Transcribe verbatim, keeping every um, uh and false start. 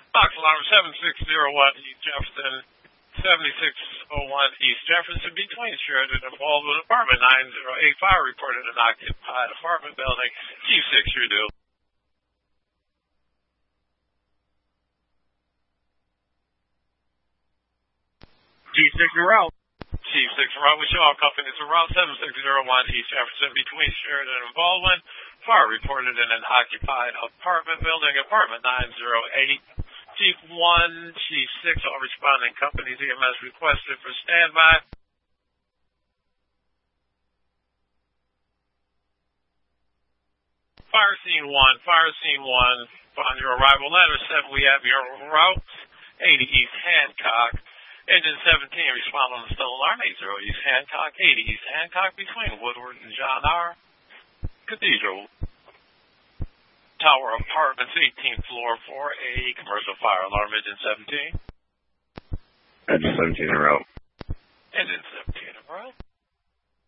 Box alarm seven six zero one East Jefferson, seventy-six oh one East Jefferson, between Sheridan and Baldwin, apartment nine oh eight, fire reported an occupied apartment building, Chief six, you do. Chief six in route. Chief six in route, with Shaw Companies in route seven six zero one East Jefferson, between Sheridan and Baldwin, fire reported in an occupied apartment building, apartment nine oh eight. Chief one, Chief six, all responding companies E M S requested for standby. Fire scene one, fire scene one, upon your arrival, ladder seven, we have your route, eighty East Hancock. Engine seventeen, respond on the stolen alarm, eighty East Hancock, eighty East Hancock, between Woodward and John R. Cathedral. Tower Apartments, eighteenth floor for a commercial fire alarm, engine seventeen. Engine seventeen en route.